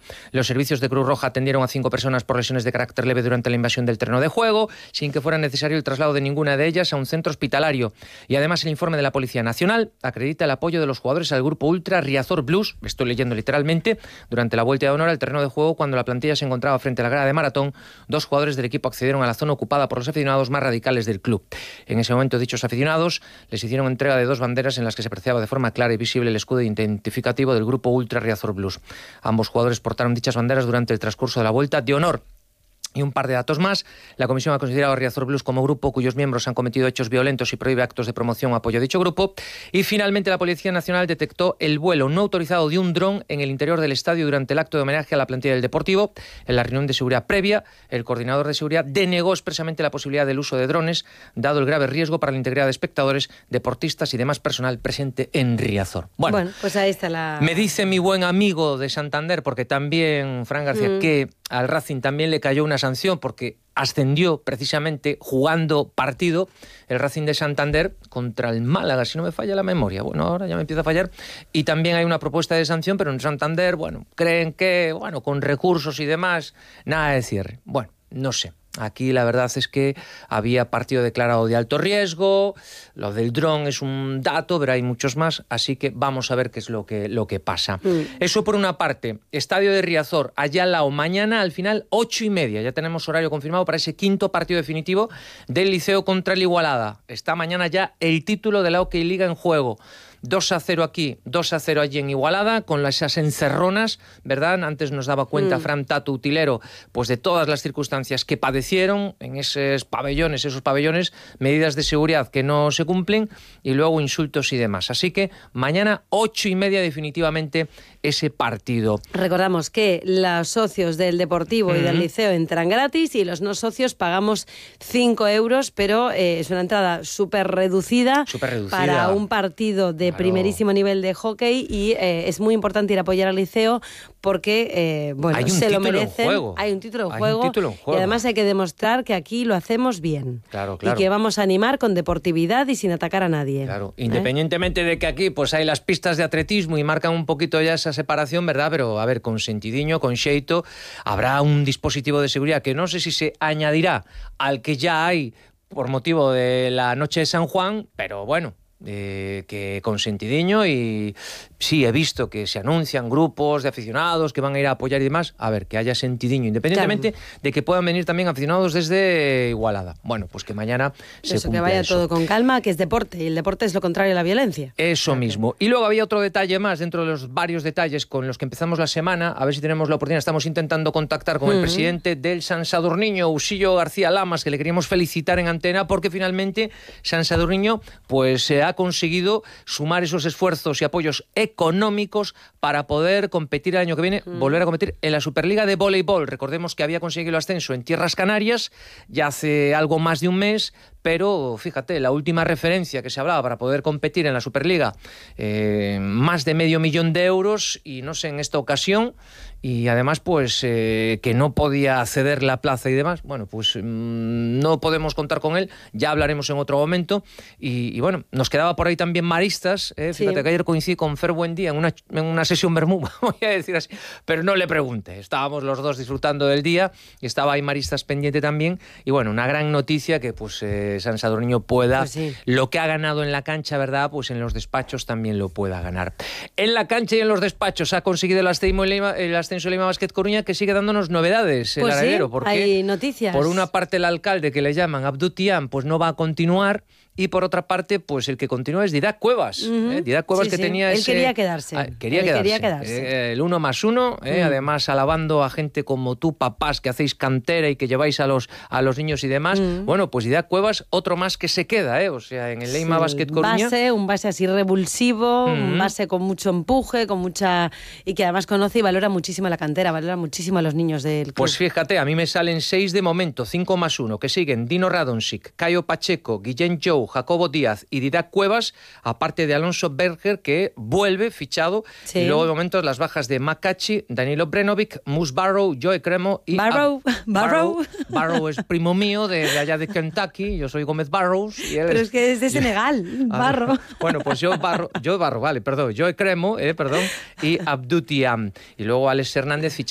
Los servicios de Cruz Roja atendieron a 5 personas por lesiones de carácter leve durante la invasión del terreno de juego, sin que fuera necesario el traslado de ninguna de ellas a un centro hospitalario. Y además el informe de la Policía Nacional acredita el apoyo de los jugadores al grupo ultra Riazor Blues, estoy leyendo literalmente, durante la vuelta de honor al terreno de juego cuando la plantilla se encontraba frente a la grada de Maratón. 2 jugadores del equipo accedieron a la zona ocupada por los aficionados más radicales del club. En ese momento dichos aficionados les hicieron entrega de 2 banderas en las que se apreciaba de forma clara y visible el escudo identificativo del grupo ultra Riazor Blues. Ambos jugadores portaron dichas banderas durante el transcurso de la vuelta de honor. Y un par de datos más. La Comisión ha considerado a Riazor Blues como grupo cuyos miembros han cometido hechos violentos y prohíbe actos de promoción o apoyo a dicho grupo. Y finalmente la Policía Nacional detectó el vuelo no autorizado de un dron en el interior del estadio durante el acto de homenaje a la plantilla del Deportivo. En la reunión de seguridad previa, el coordinador de seguridad denegó expresamente la posibilidad del uso de drones, dado el grave riesgo para la integridad de espectadores, deportistas y demás personal presente en Riazor. Bueno, pues ahí está la... Me dice mi buen amigo de Santander, porque también, Fran García, que al Racing también le cayó una sanción porque ascendió precisamente jugando partido el Racing de Santander contra el Málaga, si no me falla la memoria. Bueno, ahora ya me empieza a fallar. Y también hay una propuesta de sanción, pero en Santander, bueno, creen que, bueno, con recursos y demás, nada de cierre. Bueno, no sé. Aquí la verdad es que había partido declarado de alto riesgo, lo del dron es un dato, pero hay muchos más, así que vamos a ver qué es lo que pasa. Eso por una parte. Estadio de Riazor, allá al lado, mañana al final 8:30, ya tenemos horario confirmado para ese 5º partido definitivo del Liceo contra el Igualada. Está mañana ya el título de la Hockey Liga en juego. 2-0 aquí, 2-0 allí en Igualada, con esas encerronas, ¿verdad? Antes nos daba cuenta Fran Tato Utilero, pues de todas las circunstancias que padecieron en esos pabellones, medidas de seguridad que no se cumplen y luego insultos y demás. Así que mañana 8:30 definitivamente ese partido. Recordamos que los socios del Deportivo y del Liceo entran gratis y los no socios pagamos 5 euros, pero es una entrada súper reducida para un partido de primerísimo nivel de hockey y es muy importante ir a apoyar al Liceo porque bueno, se lo merecen. Hay un título en juego y además hay que demostrar que aquí lo hacemos bien. Claro. Y que vamos a animar con deportividad y sin atacar a nadie. Claro, independientemente de que aquí pues hay las pistas de atletismo y marcan un poquito ya esa separación, ¿verdad? Pero a ver, con sentidiño, con xeito, habrá un dispositivo de seguridad que no sé si se añadirá al que ya hay por motivo de la noche de San Juan, pero bueno, que con sentidiño. Y sí, he visto que se anuncian grupos de aficionados que van a ir a apoyar y demás. A ver, que haya sentidiño, independientemente de que puedan venir también aficionados desde Igualada. Bueno, pues que mañana se cumpla que vaya eso. todo con calma, que es deporte, y el deporte es lo contrario a la violencia. Eso mismo. Y luego había otro detalle más, dentro de los varios detalles con los que empezamos la semana, a ver si tenemos la oportunidad, estamos intentando contactar con el presidente del San Sadurniño, Usillo García Lamas, que le queríamos felicitar en antena, porque finalmente San Sadurniño pues se ha conseguido sumar esos esfuerzos y apoyos económicos para poder competir el año que viene, volver a competir en la Superliga de Voleibol. Recordemos que había conseguido el ascenso en Tierras Canarias ya hace algo más de un mes, pero fíjate, la última referencia que se hablaba para poder competir en la Superliga, más de 500.000 euros, y no sé, en esta ocasión, y además pues que no podía ceder la plaza y demás, bueno, pues no podemos contar con él, ya hablaremos en otro momento. Y bueno, nos quedaba por ahí también Maristas, fíjate que ayer coincidí con Fer Buendía en una sesión Bermú, voy a decir así, pero no le pregunté, estábamos los dos disfrutando del día y estaba ahí Maristas pendiente también. Y bueno, una gran noticia que pues San Sadurniño pueda, pues lo que ha ganado en la cancha, ¿verdad? Pues en los despachos también lo pueda ganar. En la cancha y en los despachos ha conseguido el ascenso de Lima Basket Coruña, que sigue dándonos novedades, el Araguero, porque hay noticias. Por una parte el alcalde, que le llaman Abdutian, pues no va a continuar, y por otra parte, pues el que continúa es Didac Cuevas. Didac Cuevas que tenía él quería quedarse. Quería quedarse. El 1+1, además alabando a gente como tú, papás, que hacéis cantera y que lleváis a los niños y demás. Bueno, pues Didac Cuevas, otro más que se queda, o sea, en el Lima Basket Coruña. Un base así revulsivo, un base con mucho empuje, y que además conoce y valora muchísimo la cantera, valora muchísimo a los niños del club. Pues fíjate, a mí me salen 6 de momento, 5+1, que siguen Dino Radončić, Cayo Pacheco, Guillén Jou, Jacobo Díaz y Didac Cuevas, aparte de Alonso Berger, que vuelve fichado. Y luego de momento las bajas de Makachi, Danilo Brenovic, Mus Barrow, Joe Cremo y... Barrow es primo mío de allá de Kentucky, yo soy Gómez Barrows. Y él pero es que es de Senegal, Barro. Bueno, pues Joe Cremo, y Abdutian. Y luego Alex Hernández